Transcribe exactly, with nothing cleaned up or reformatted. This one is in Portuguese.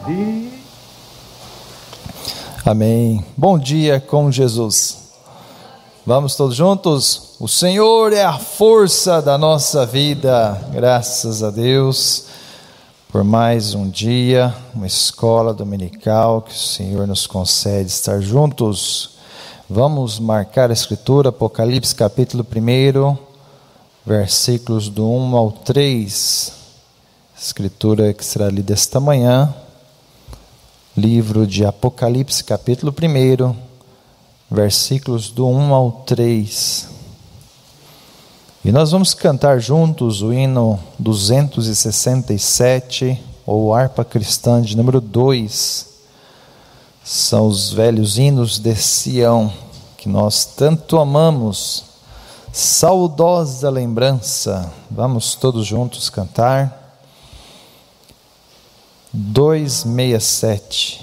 E... Amém. Bom dia com Jesus. Vamos todos juntos? O Senhor é a força da nossa vida. Graças a Deus por mais um dia, uma escola dominical que o Senhor nos concede estar juntos. Vamos marcar a escritura, Apocalipse capítulo um, versículos do um ao três. Escritura que será lida esta manhã. Livro de Apocalipse, capítulo um, versículos do um ao três. E nós vamos cantar juntos o hino duzentos e sessenta e sete, ou harpa cristã de número dois. São os velhos hinos de Sião, que nós tanto amamos. Saudosa lembrança. Vamos todos juntos cantar. duzentos e sessenta e sete.